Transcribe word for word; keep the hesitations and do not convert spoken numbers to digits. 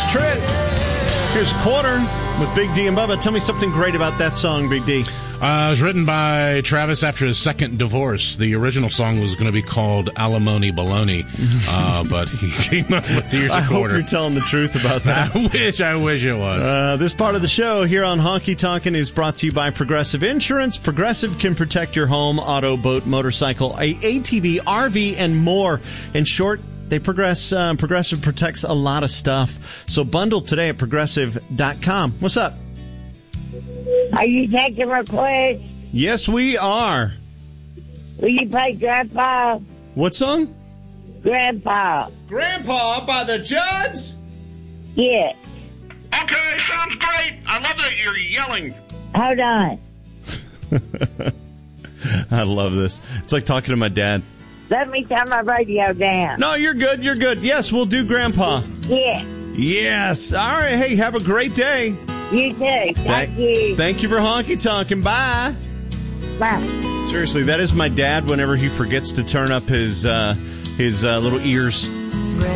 Tritt. Here's Quarter with Big D and Bubba. Tell me something great about that song, Big D. Uh, it was written by Travis after his second divorce. The original song was going to be called Alimony Baloney, uh, but he came up with Here's a I Quarter. hope you're telling the truth about that. I wish, I wish it was. Uh, this part of the show here on Honky Tonkin' is brought to you by Progressive Insurance. Progressive can protect your home, auto, boat, motorcycle, a ATV, R V, and more. In short, They progress. Uh, Progressive protects a lot of stuff. So bundle today at progressive dot com. What's up? Are you taking requests? Yes, we are. Will you play Grandpa? What song? Grandpa. Grandpa by the Judds? Yeah. Okay, sounds great. I love that you're yelling. Hold on. I love this. It's like talking to my dad. Let me turn my radio down. No, you're good. You're good. Yes, we'll do Grandpa. Yeah. Yes. All right. Hey, have a great day. You too. Thank, Thank you. Thank you for honky tonkin'. Bye. Bye. Seriously, that is my dad whenever he forgets to turn up his uh, his uh, little ears.